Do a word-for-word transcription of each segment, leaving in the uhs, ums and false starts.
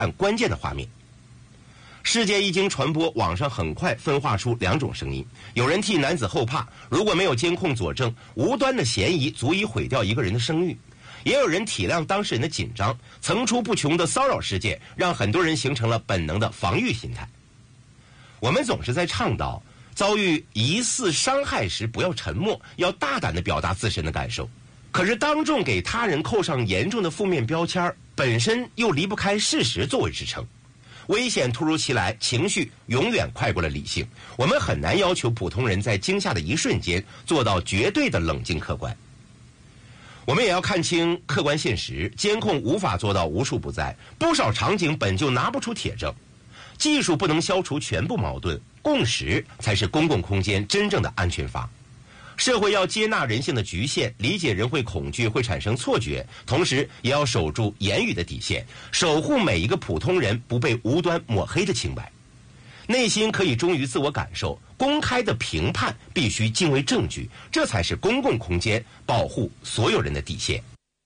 案关键的画面。事件一经传播，网上很快分化出两种声音：有人替男子后怕，如果没有监控佐证，无端的嫌疑足以毁掉一个人的声誉；也有人体谅当事人的紧张，层出不穷的骚扰事件让很多人形成了本能的防御心态。我们总是在倡导遭遇疑似伤害时不要沉默，要大胆地表达自身的感受。可是当众给他人扣上严重的负面标签，本身又离不开事实作为支撑。危险突如其来，情绪永远快过了理性，我们很难要求普通人在惊吓的一瞬间做到绝对的冷静客观。我们也要看清客观现实，监控无法做到无处不在，不少场景本就拿不出铁证。技术不能消除全部矛盾，共识才是公共空间真正的安全阀。社会要接纳人性的局限，理解人会恐惧，会产生错觉，同时也要守住言语的底线，守护每一个普通人不被无端抹黑的清白。内心可以忠于自我感受，公开的评判必须敬畏证据，这才是公共空间保护所有人的底线。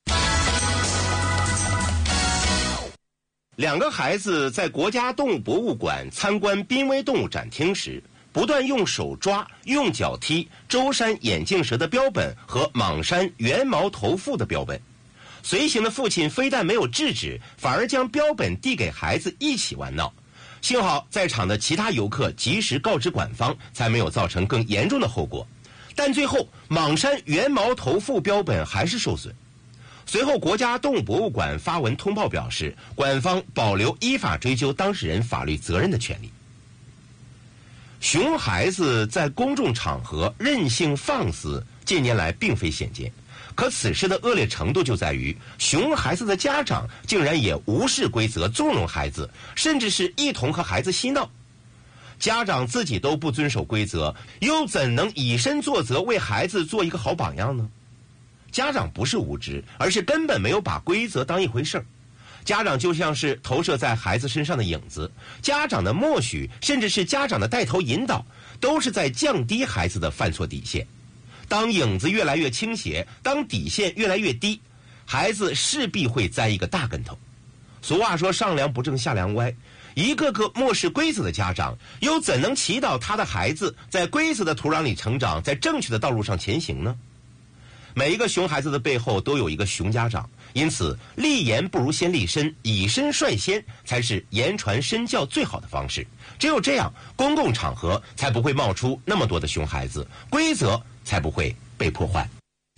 两个孩子在国家动物博物馆参观濒危动物展厅时，不断用手抓、用脚踢舟山眼镜蛇的标本和莽山圆毛头腹的标本。随行的父亲非但没有制止，反而将标本递给孩子一起玩闹。幸好在场的其他游客及时告知馆方，才没有造成更严重的后果。但最后莽山圆毛头腹标本还是受损。随后国家动物博物馆发文通报表示，馆方保留依法追究当事人法律责任的权利。熊孩子在公众场合任性放肆，近年来并非鲜见。可此事的恶劣程度就在于，熊孩子的家长竟然也无视规则，纵容孩子，甚至是一同和孩子嬉闹。家长自己都不遵守规则，又怎能以身作则，为孩子做一个好榜样呢？家长不是无知，而是根本没有把规则当一回事儿。家长就像是投射在孩子身上的影子，家长的默许，甚至是家长的带头引导，都是在降低孩子的犯错底线。当影子越来越倾斜，当底线越来越低，孩子势必会栽一个大跟头。俗话说上梁不正下梁歪，一个个漠视规则的家长，又怎能祈祷他的孩子在规则的土壤里成长，在正确的道路上前行呢？每一个熊孩子的背后都有一个熊家长，因此立言不如先立身，以身率先才是言传身教最好的方式。只有这样，公共场合才不会冒出那么多的熊孩子，规则才不会被破坏。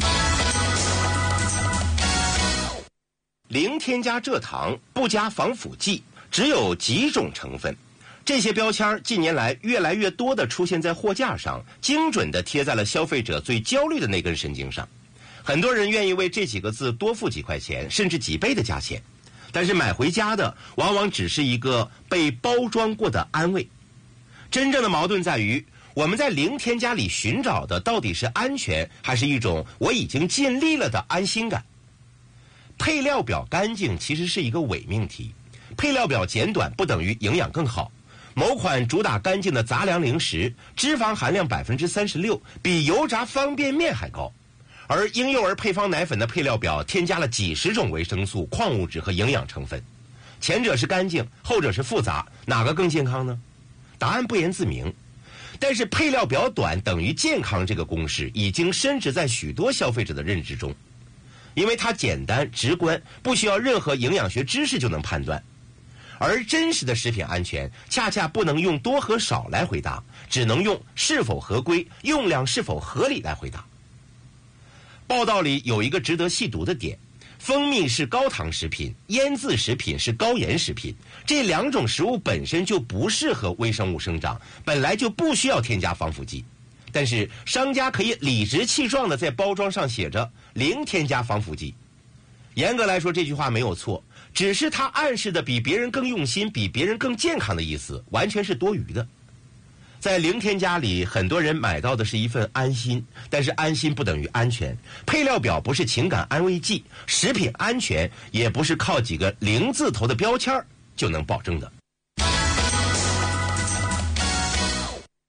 零添加蔗糖，不加防腐剂，只有几种成分。这些标签近年来越来越多地出现在货架上，精准地贴在了消费者最焦虑的那根神经上。很多人愿意为这几个字多付几块钱，甚至几倍的价钱，但是买回家的往往只是一个被包装过的安慰。真正的矛盾在于，我们在零添加里寻找的到底是安全，还是一种我已经尽力了的安心感？配料表干净其实是一个伪命题，配料表简短不等于营养更好。某款主打干净的杂粮零食，脂肪含量 百分之三十六， 比油炸方便面还高。而婴幼儿配方奶粉的配料表添加了几十种维生素、矿物质和营养成分，前者是干净，后者是复杂，哪个更健康呢？答案不言自明。但是配料表短等于健康这个公式已经深植在许多消费者的认知中，因为它简单直观，不需要任何营养学知识就能判断。而真实的食品安全恰恰不能用多和少来回答，只能用是否合规、用量是否合理来回答。报道里有一个值得细读的点，蜂蜜是高糖食品，腌制食品是高盐食品，这两种食物本身就不适合微生物生长，本来就不需要添加防腐剂。但是商家可以理直气壮地在包装上写着零添加防腐剂。严格来说这句话没有错，只是它暗示的比别人更用心、比别人更健康的意思完全是多余的。在零添加里，很多人买到的是一份安心，但是安心不等于安全。配料表不是情感安慰剂，食品安全也不是靠几个零字头的标签就能保证的。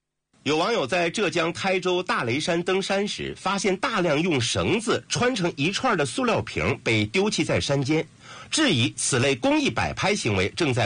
有网友在浙江台州大雷山登山时，发现大量用绳子穿成一串的塑料瓶被丢弃在山间，质疑此类公益摆拍行为正在